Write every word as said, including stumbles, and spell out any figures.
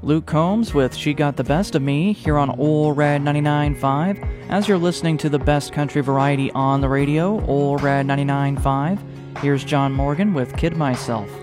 Luke Combs with She Got the Best of Me here on Ole Red ninety-nine point five. As you're listening to the best country variety on the radio, Ole Red ninety-nine point five, here's John Morgan with Kid Myself.